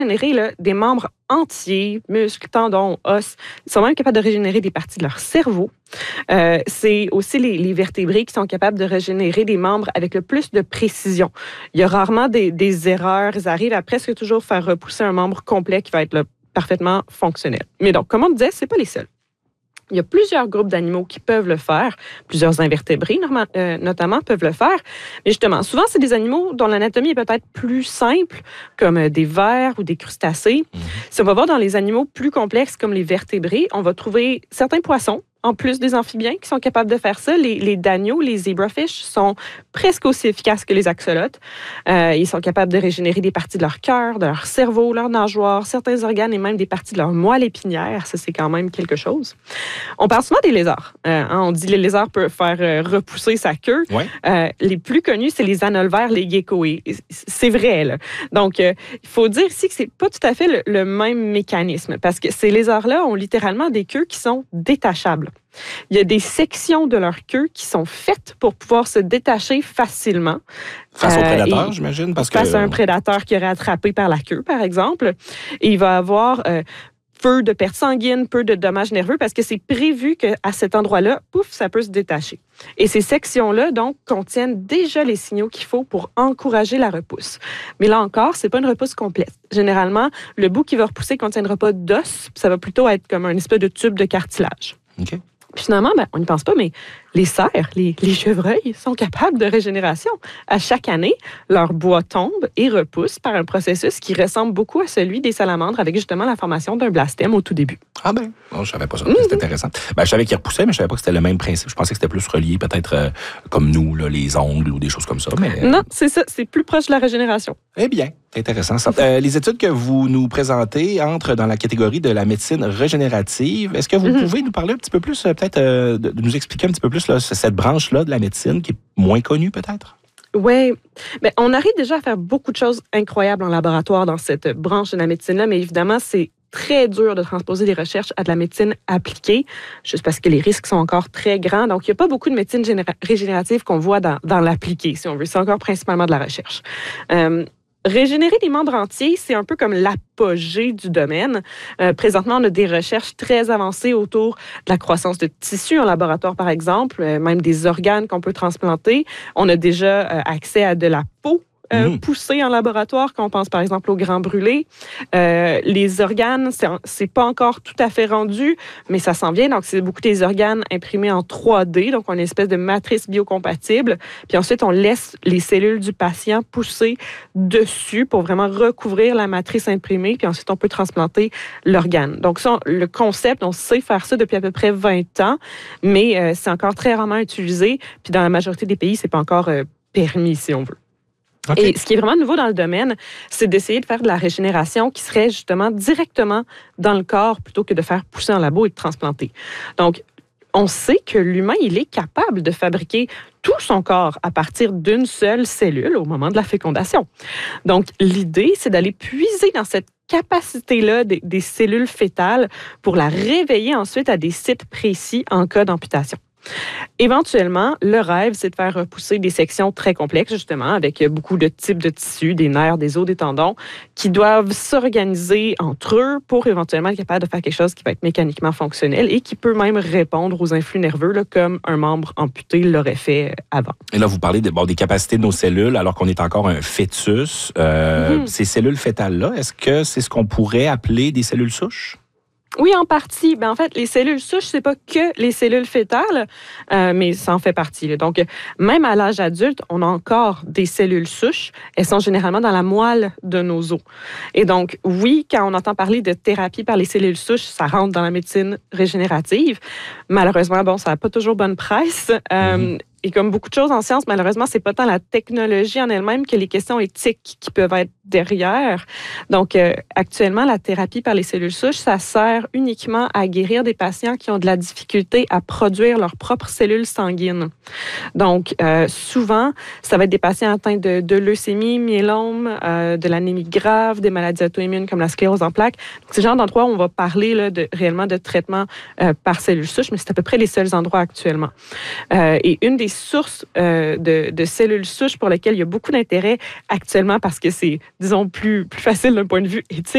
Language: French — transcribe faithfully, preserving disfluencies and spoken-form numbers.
régénérer là, des membres entiers, muscles, tendons, os. Ils sont même capables de régénérer des parties de leur cerveau. Euh, c'est aussi les, les vertébrés qui sont capables de régénérer des membres avec le plus de précision. Il y a rarement des, des erreurs. Ils arrivent à presque toujours faire repousser un membre complet qui va être là, parfaitement fonctionnel. Mais donc, comme on disait, ce n'est pas les seuls. Il y a plusieurs groupes d'animaux qui peuvent le faire. Plusieurs invertébrés, normal, euh, notamment, peuvent le faire. Mais justement, souvent, c'est des animaux dont l'anatomie est peut-être plus simple, comme euh, des vers ou des crustacés. Mmh. Si on va voir dans les animaux plus complexes, comme les vertébrés, on va trouver certains poissons, en plus des amphibiens, qui sont capables de faire ça. Les, les danios, les zebrafish, sont presque aussi efficaces que les axolotes. Euh, ils sont capables de régénérer des parties de leur cœur, de leur cerveau, leur nageoire, certains organes et même des parties de leur moelle épinière. Ça, c'est quand même quelque chose. On parle souvent des lézards. Euh, hein, on dit que les lézards peuvent faire euh, repousser sa queue. Ouais. Euh, les plus connus, c'est les anolvères, les geckos. C'est vrai, là. Donc, euh, il faut dire ici que c'est pas tout à fait le, le même mécanisme, parce que ces lézards-là ont littéralement des queues qui sont détachables. Il y a des sections de leur queue qui sont faites pour pouvoir se détacher facilement. Face euh, au prédateur, j'imagine? Parce face que... à un prédateur qui aurait attrapé par la queue, par exemple. Et il va avoir euh, peu de pertes sanguines, peu de dommages nerveux, parce que c'est prévu qu'à cet endroit-là, pouf, ça peut se détacher. Et ces sections-là, donc, contiennent déjà les signaux qu'il faut pour encourager la repousse. Mais là encore, c'est pas une repousse complète. Généralement, le bout qui va repousser ne contiendra pas d'os, ça va plutôt être comme un espèce de tube de cartilage. OK. Puis finalement, ben, on n'y pense pas, mais les cerfs, les, les chevreuils sont capables de régénération. À chaque année, leur bois tombe et repousse par un processus qui ressemble beaucoup à celui des salamandres, avec justement la formation d'un blastème au tout début. Ah ben, non, je savais pas ça. Mm-hmm. C'est intéressant. Ben, je savais qu'ils repoussaient, mais je savais pas que c'était le même principe. Je pensais que c'était plus relié, peut-être euh, comme nous, là, les ongles ou des choses comme ça. Mais, euh... Non, c'est ça. C'est plus proche de la régénération. Eh bien, c'est intéressant. Ça. Euh, les études que vous nous présentez entrent dans la catégorie de la médecine régénérative. Est-ce que vous mm-hmm. pouvez nous parler un petit peu plus, peut-être, euh, de, de nous expliquer un petit peu plus là, cette branche-là de la médecine qui est moins connue, peut-être? Oui. Bien, on arrive déjà à faire beaucoup de choses incroyables en laboratoire dans cette branche de la médecine-là, mais évidemment, c'est très dur de transposer des recherches à de la médecine appliquée, juste parce que les risques sont encore très grands. Donc, il n'y a pas beaucoup de médecine généra- régénérative qu'on voit dans, dans l'appliqué, si on veut. C'est encore principalement de la recherche. Euh, Régénérer des membres entiers, c'est un peu comme l'apogée du domaine. Euh, présentement, on a des recherches très avancées autour de la croissance de tissus en laboratoire, par exemple, euh, même des organes qu'on peut transplanter. On a déjà euh, accès à de la peau Euh, mmh. poussés en laboratoire, quand on pense par exemple au grand brûlé. Euh, les organes, c'est, c'est pas encore tout à fait rendu, mais ça s'en vient. Donc, c'est beaucoup des organes imprimés en trois D, donc on a une espèce de matrice biocompatible. Puis ensuite, on laisse les cellules du patient pousser dessus pour vraiment recouvrir la matrice imprimée. Puis ensuite, on peut transplanter l'organe. Donc, ça, le concept, on sait faire ça depuis à peu près vingt ans, mais euh, c'est encore très rarement utilisé. Puis dans la majorité des pays, c'est pas encore euh, permis, si on veut. Okay. Et ce qui est vraiment nouveau dans le domaine, c'est d'essayer de faire de la régénération qui serait justement directement dans le corps plutôt que de faire pousser en labo et de transplanter. Donc, on sait que l'humain, il est capable de fabriquer tout son corps à partir d'une seule cellule au moment de la fécondation. Donc, l'idée, c'est d'aller puiser dans cette capacité-là des, des cellules fétales pour la réveiller ensuite à des sites précis en cas d'amputation. Éventuellement, le rêve, c'est de faire repousser des sections très complexes, justement, avec beaucoup de types de tissus, des nerfs, des os, des tendons, qui doivent s'organiser entre eux pour éventuellement être capable de faire quelque chose qui va être mécaniquement fonctionnel et qui peut même répondre aux influx nerveux, là, comme un membre amputé l'aurait fait avant. Et là, vous parlez de, bon, des capacités de nos cellules, alors qu'on est encore un fœtus. Euh, mm-hmm. Ces cellules fétales-là, est-ce que c'est ce qu'on pourrait appeler des cellules souches? Oui, en partie. Ben, en fait, les cellules souches, c'est pas que les cellules fétales, euh, mais ça en fait partie. Là. Donc, même à l'âge adulte, on a encore des cellules souches. Elles sont généralement dans la moelle de nos os. Et donc, oui, quand on entend parler de thérapie par les cellules souches, ça rentre dans la médecine régénérative. Malheureusement, bon, ça n'a pas toujours bonne presse. Euh, mm-hmm. Et comme beaucoup de choses en science, malheureusement, c'est pas tant la technologie en elle-même que les questions éthiques qui peuvent être derrière. Donc, euh, actuellement, la thérapie par les cellules souches, ça sert uniquement à guérir des patients qui ont de la difficulté à produire leurs propres cellules sanguines. Donc, euh, souvent, ça va être des patients atteints de, de leucémie, myélome, euh, de l'anémie grave, des maladies auto-immunes comme la sclérose en plaques. Donc, c'est le genre d'endroit où on va parler là, de, réellement de traitement euh, par cellules souches, mais c'est à peu près les seuls endroits actuellement. Euh, et une des sources euh, de, de cellules souches pour lesquelles il y a beaucoup d'intérêt actuellement parce que c'est, disons, plus, plus facile d'un point de vue éthique,